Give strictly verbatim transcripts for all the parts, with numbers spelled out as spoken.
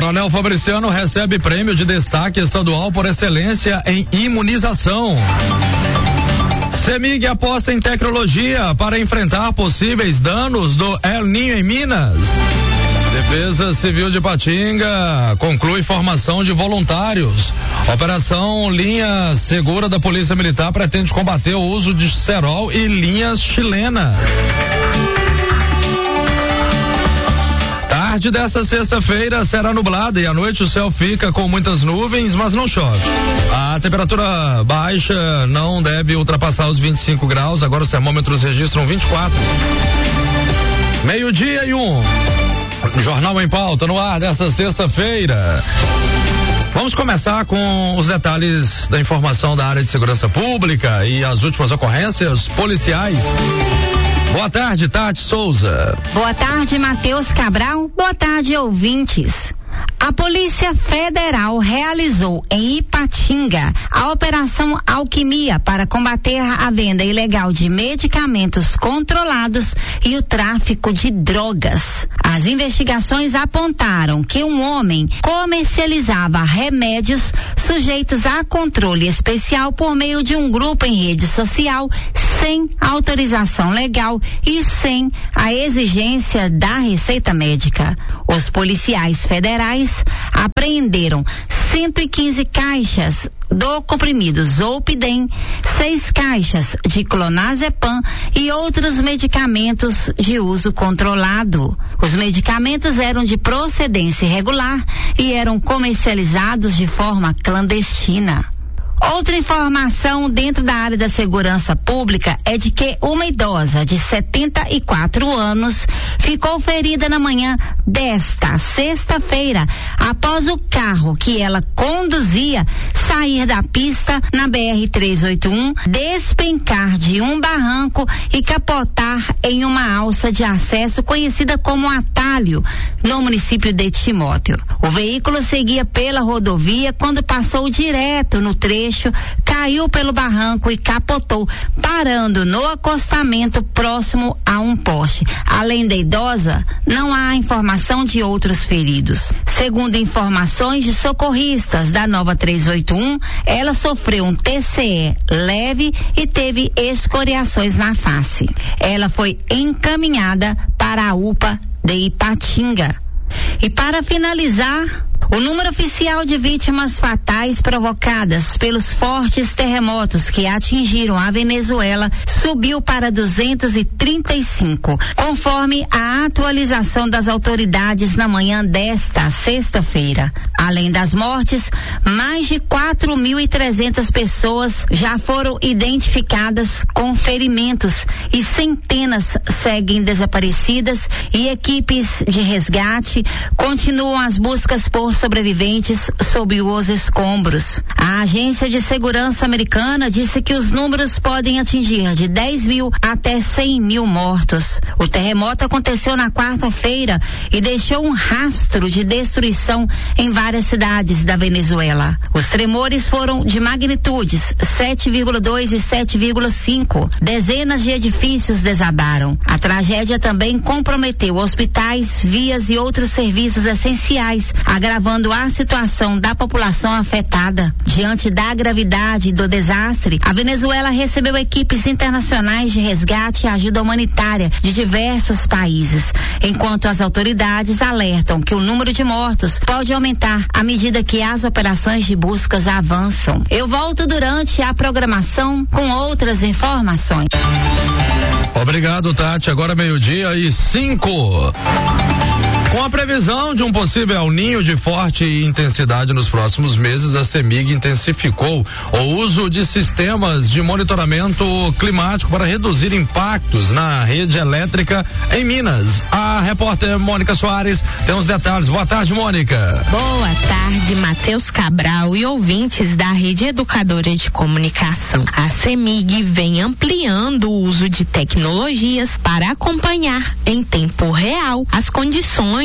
Coronel Fabriciano recebe prêmio de destaque estadual por excelência em imunização. CEMIG aposta em tecnologia para enfrentar possíveis danos do El Niño em Minas. Defesa Civil de Patinga conclui formação de voluntários. Operação Linha Segura da Polícia Militar pretende combater o uso de cerol e linhas chilenas. Tarde dessa sexta-feira será nublada e à noite o céu fica com muitas nuvens, mas não chove. A temperatura baixa não deve ultrapassar os vinte e cinco graus, agora os termômetros registram vinte e quatro. Meio-dia e um. Jornal em Pauta no ar dessa sexta-feira. Vamos começar com os detalhes da informação da área de segurança pública e as últimas ocorrências policiais. Boa tarde, Tati Souza. Boa tarde, Matheus Cabral. Boa tarde, ouvintes. A Polícia Federal realizou em Ipatinga a Operação Alquimia para combater a venda ilegal de medicamentos controlados e o tráfico de drogas. As investigações apontaram que um homem comercializava remédios sujeitos a controle especial por meio de um grupo em rede social sem autorização legal e sem a exigência da receita médica. Os policiais federais apreenderam cento e quinze caixas do comprimido Zolpidem, seis caixas de clonazepam e outros medicamentos de uso controlado. Os medicamentos eram de procedência irregular e eram comercializados de forma clandestina. Outra informação dentro da área da segurança pública é de que uma idosa de setenta e quatro anos ficou ferida na manhã desta sexta-feira após o carro que ela conduzia sair da pista na B R trezentos e oitenta e um, despencar de um barranco e capotar em uma alça de acesso conhecida como atalho no município de Timóteo. O veículo seguia pela rodovia quando passou direto no trecho, caiu pelo barranco e capotou, parando no acostamento próximo a um poste. Além da idosa, não há informação de outros feridos. Segundo informações de socorristas da Nova trezentos e oitenta e um, ela sofreu um T C E leve e teve escoriações na face. Ela foi encaminhada para a U P A de Ipatinga. E para finalizar, o número oficial de vítimas fatais provocadas pelos fortes terremotos que atingiram a Venezuela subiu para duzentos e trinta e cinco, conforme a atualização das autoridades na manhã desta sexta-feira. Além das mortes, mais de quatro mil e trezentas pessoas já foram identificadas com ferimentos e centenas seguem desaparecidas e equipes de resgate continuam as buscas por sobreviventes sob os escombros. A Agência de Segurança Americana disse que os números podem atingir de dez mil até cem mil mortos. O terremoto aconteceu na quarta-feira e deixou um rastro de destruição em várias cidades da Venezuela. Os tremores foram de magnitudes sete vírgula dois e sete vírgula cinco. Dezenas de edifícios desabaram. A tragédia também comprometeu hospitais, vias e outros serviços essenciais, agravando a situação da população afetada. Diante da gravidade do desastre, a Venezuela recebeu equipes internacionais de resgate e ajuda humanitária de diversos países, enquanto as autoridades alertam que o número de mortos pode aumentar à medida que as operações de buscas avançam. Eu volto durante a programação com outras informações. Obrigado, Tati. Agora meio-dia e cinco. Com a previsão de um possível El Niño de forte intensidade nos próximos meses, a CEMIG intensificou o uso de sistemas de monitoramento climático para reduzir impactos na rede elétrica em Minas. A repórter Mônica Soares tem os detalhes. Boa tarde, Mônica. Boa tarde, Matheus Cabral e ouvintes da Rede Educadora de Comunicação. A CEMIG vem ampliando o uso de tecnologias para acompanhar em tempo real as condições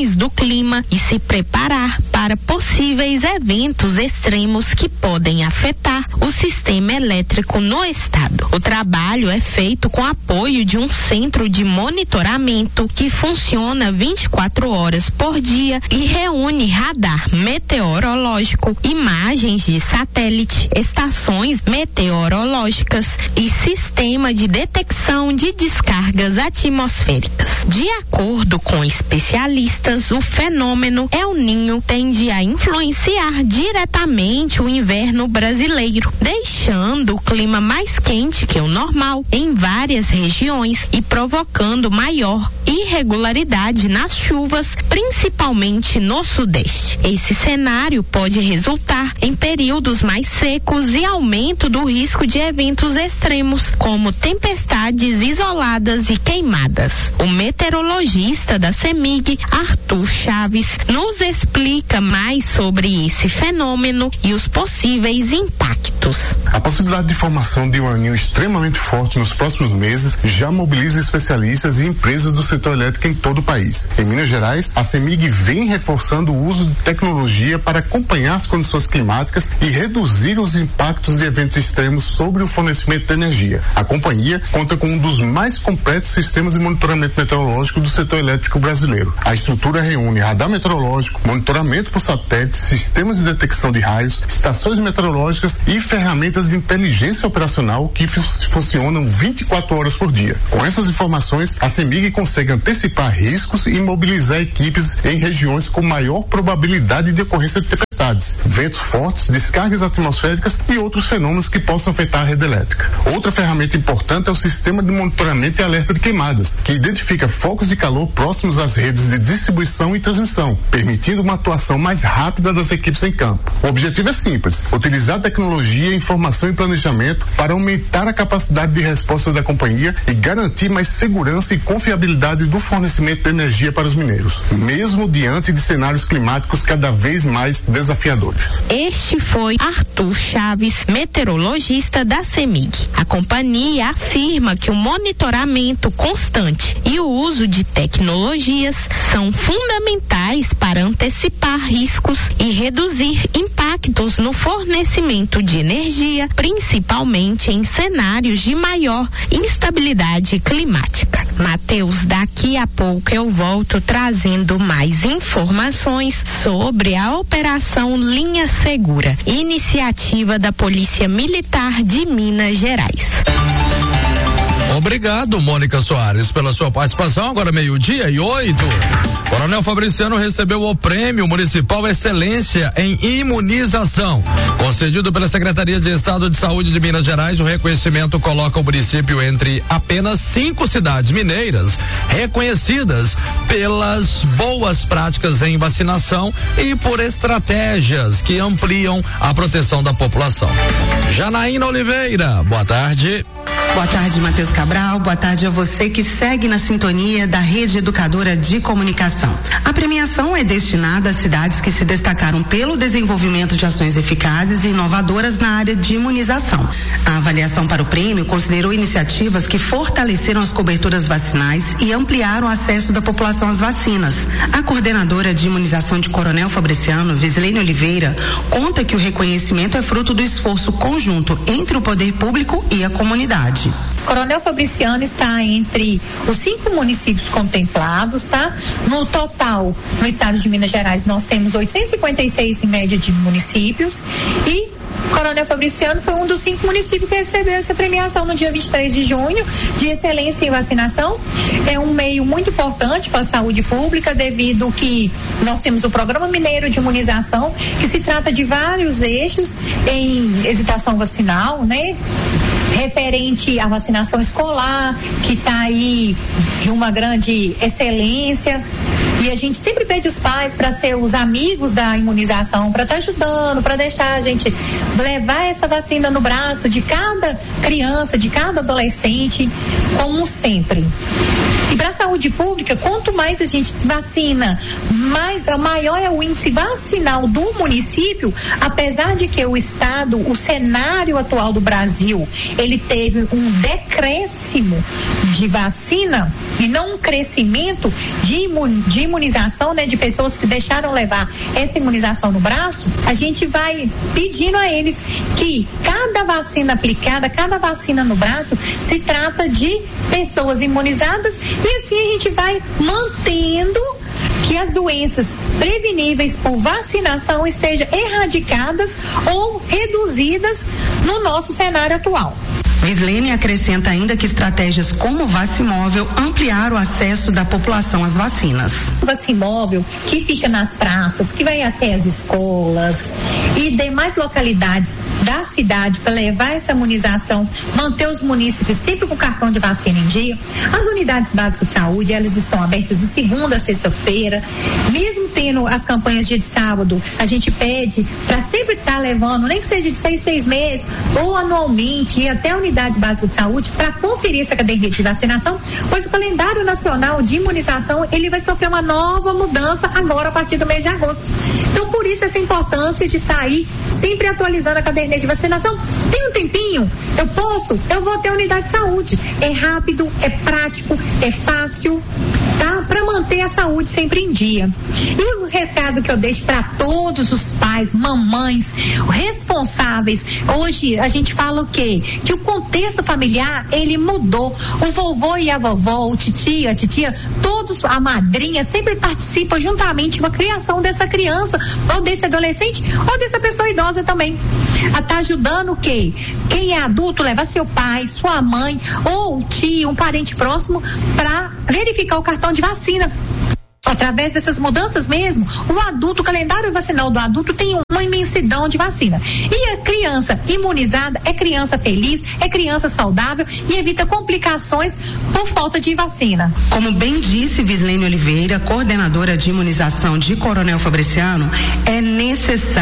condições do clima e se preparar para possíveis eventos extremos que podem afetar o sistema elétrico no estado. O trabalho é feito com apoio de um centro de monitoramento que funciona vinte e quatro horas por dia e reúne radar meteorológico, imagens de satélite, estações meteorológicas e sistema de detecção de descargas atmosféricas. De acordo com especialistas, o fenômeno El Niño tende a influenciar diretamente o inverno brasileiro, deixando o clima mais quente que o normal em várias regiões e provocando maior irregularidade nas chuvas, principalmente no sudeste. Esse cenário pode resultar em períodos mais secos e aumento do risco de eventos extremos, como tempestades isoladas e queimadas. O meteorologista da CEMIG, Arthur Chaves, nos explica mais sobre esse fenômeno e os possíveis impactos. A possibilidade de formação de um El Niño extremamente forte nos próximos meses já mobiliza especialistas e empresas do setor elétrico em todo o país. Em Minas Gerais, a CEMIG vem reforçando o uso de tecnologia para acompanhar as condições climáticas e reduzir os impactos de eventos extremos sobre o fornecimento de energia. A companhia conta com um dos mais completos sistemas de monitoramento meteorológico do setor elétrico brasileiro. A estrutura reúne radar meteorológico, monitoramento por satélite, sistemas de detecção de raios, estações meteorológicas e ferramentas de inteligência operacional que funcionam vinte e quatro horas por dia. Com essas informações, a CEMIG consegue antecipar riscos e mobilizar equipes em regiões com maior probabilidade de ocorrência de tempestades, ventos fortes, descargas atmosféricas e outros fenômenos que possam afetar a rede elétrica. Outra ferramenta importante é o sistema de monitoramento e alerta de queimadas, que identifica focos de calor próximos às redes de distribuição e transmissão, permitindo uma atuação mais rápida das equipes em campo. O objetivo é simples: utilizar tecnologia, informação e planejamento para aumentar a capacidade de resposta da companhia e garantir mais segurança e confiabilidade do fornecimento de energia para os mineiros, mesmo diante de cenários climáticos cada vez mais desafiadores. Este foi Arthur Chaves, meteorologista da CEMIG. A companhia afirma que o monitoramento constante e o uso de tecnologias são fundamentais para antecipar riscos e reduzir impactos no fornecimento de energia, principalmente em cenários de maior instabilidade climática. Matheus, daqui a pouco eu volto trazendo mais informações sobre a Operação Linha Segura, iniciativa da Polícia Militar de Minas Gerais. Obrigado, Mônica Soares, pela sua participação. Agora meio-dia e oito. Coronel Fabriciano recebeu o Prêmio Municipal Excelência em Imunização. Concedido pela Secretaria de Estado de Saúde de Minas Gerais, o reconhecimento coloca o município entre apenas cinco cidades mineiras reconhecidas pelas boas práticas em vacinação e por estratégias que ampliam a proteção da população. Janaína Oliveira, boa tarde. Boa tarde, Matheus Cabral. Boa tarde a você que segue na sintonia da Rede Educadora de Comunicação. A premiação é destinada a cidades que se destacaram pelo desenvolvimento de ações eficazes e inovadoras na área de imunização. A avaliação para o prêmio considerou iniciativas que fortaleceram as coberturas vacinais e ampliaram o acesso da população às vacinas. A coordenadora de imunização de Coronel Fabriciano, Vislene Oliveira, conta que o reconhecimento é fruto do esforço conjunto entre o poder público e a comunidade. Coronel Fabriciano está entre os cinco municípios contemplados, tá? No total, no estado de Minas Gerais, nós temos oitocentos e cinquenta e seis em média de municípios e Coronel Fabriciano foi um dos cinco municípios que recebeu essa premiação no dia vinte e três de junho de excelência em vacinação. É um meio muito importante para a saúde pública, devido que nós temos o Programa Mineiro de Imunização, que se trata de vários eixos em hesitação vacinal, né? Referente à vacinação escolar, que está aí de uma grande excelência. E a gente sempre pede os pais para ser os amigos da imunização, para estar tá ajudando, para deixar a gente levar essa vacina no braço de cada criança, de cada adolescente, como sempre. E para a saúde pública, quanto mais a gente se vacina, mais, maior é o índice vacinal do município, apesar de que o estado, o cenário atual do Brasil, ele teve um decréscimo de vacina e não um crescimento de, imun, de imunização, né, de pessoas que deixaram levar essa imunização no braço. A gente vai pedindo a eles que cada vacina aplicada, cada vacina no braço, se trata de pessoas imunizadas, e assim a gente vai mantendo que as doenças preveníveis por vacinação estejam erradicadas ou reduzidas no nosso cenário atual. Vislene acrescenta ainda que estratégias como o Vacimóvel ampliaram o acesso da população às vacinas. O Vacimóvel, que fica nas praças, que vai até as escolas e demais localidades da cidade para levar essa imunização, manter os munícipes sempre com cartão de vacina em dia. As unidades básicas de saúde, elas estão abertas de segunda a sexta-feira, mesmo tendo as campanhas dia de sábado, a gente pede para sempre estar tá levando, nem que seja de seis, seis meses, ou anualmente, ir até a unidade básica de saúde para conferir essa caderneta de vacinação, pois o calendário nacional de imunização, ele vai sofrer uma nova mudança agora a partir do mês de agosto. Então, por isso essa importância de estar tá aí sempre atualizando a caderneta de vacinação. Tem um tempinho? Eu posso? Eu vou até a unidade de saúde. É rápido, é prático, é fácil, tá? Para manter a saúde sempre em dia. E o recado que eu deixo para todos os pais, mamães, responsáveis, hoje a gente fala o quê? Que o contexto familiar, ele mudou. O vovô e a vovó, o titio, a titia, todos, a madrinha, sempre participam juntamente com a criação dessa criança, ou desse adolescente, ou dessa pessoa idosa também. A tá ajudando o quê? Quem é adulto, leva seu pai, sua mãe, ou tio, um parente próximo, para verificar o cartão de vacina. Através dessas mudanças mesmo, o adulto, o calendário vacinal do adulto tem uma imensidão de vacina. E a criança imunizada é criança feliz, é criança saudável e evita complicações por falta de vacina. Como bem disse Vislene Oliveira, coordenadora de imunização de Coronel Fabriciano, é necessário